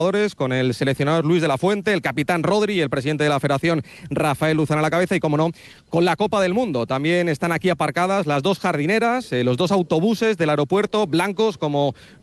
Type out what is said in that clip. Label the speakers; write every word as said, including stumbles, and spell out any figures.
Speaker 1: con el seleccionador Luis de la Fuente, el capitán Rodri y el presidente de la Federación Rafael Luzán a la cabeza, y como no, con la Copa del Mundo. También están aquí aparcadas las dos jardineras, eh, los dos autobuses del aeropuerto, blancos como